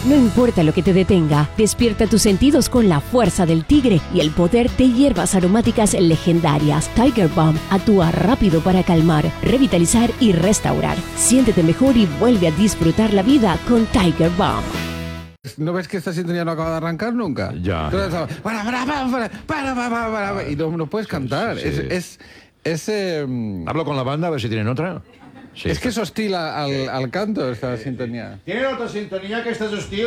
No importa lo que te detenga, despierta tus sentidos con la fuerza del tigre y el poder de hierbas aromáticas legendarias. Tiger Balm actúa rápido para calmar, revitalizar y restaurar. Siéntete mejor y vuelve a disfrutar la vida con Tiger Balm. ¿No ves que esta sintonía no acaba de arrancar nunca? Ya. Entonces, para, y no puedes cantar. Sí. Es Hablo con la banda a ver si tienen otra. Sí. que es hostil al canto esta sintonía. ¿Tienen otra sintonía que esta es hostil?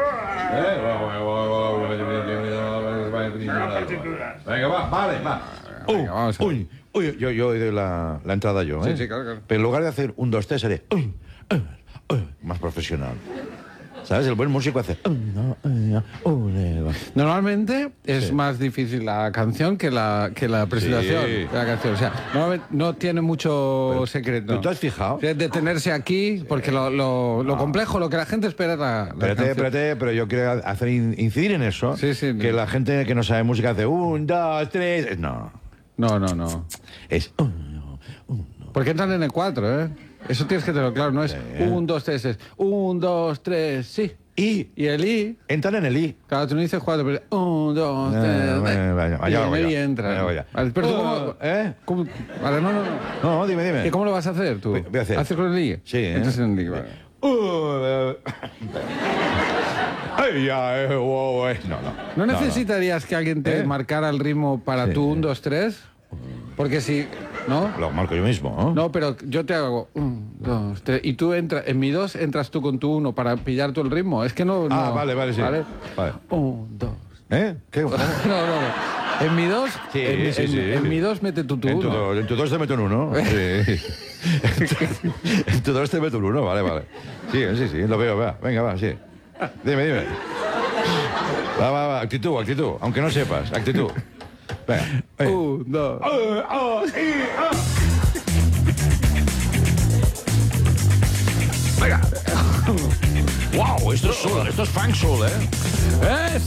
Venga, va, vale, va. Venga, vamos a ver. Uy, yo doy la entrada yo, ¿eh? Sí, claro. Pero en lugar de hacer 1, 2, 3, haré más profesional. ¿Sabes? El buen músico hace... Normalmente es Sí. más difícil la canción que la presentación Sí. de la canción. O sea, normalmente no tiene mucho secreto. ¿Pero tú has fijado? O sea, detenerse aquí, porque lo complejo, lo que la gente espera es la canción. Espérate, pero yo quiero hacer incidir en eso. Sí, sí. Que la gente que no sabe música hace 1, 2, 3... No. No. Es... Porque entran en el 4, ¿eh? Eso tienes que tenerlo claro, no es 1, 2, 3, es 1, 2, 3, sí. Y Y el I, entran en el I. claro, tú no dices 4, pero 1, 2, 3, y en el I entra. Vale, pero tú ¿cómo? Vale, no. No, dime, ¿Y dime. cómo lo vas a hacer tú? Voy a hacer. ¿Haces con el I? Sí, ¿eh? Entonces en el I, vale. ¿No necesitarías que alguien te marcara el ritmo para Sí. tu 1, 2, 3? Porque si... ¿No? Lo marco yo mismo, ¿no? No, pero yo te hago 1, 2, 3 y tú entras, en mi 2 entras tú con tu 1 para pillar tú el ritmo. Es que no... Ah, no. vale, sí. Vale. 1, 2. ¿Eh? ¿Qué? No. En mi 2, Sí, sí. en mi 2 mete tú tu 1. En tu 2 te meto un 1. Sí. En tu 2 te meto un 1, vale. Sí, lo veo, va. Venga, va, sí. Dime. Va, actitud. Aunque no sepas, actitud. Venga. 1, 2. Venga. Wow, esto es funk soul, ¿eh?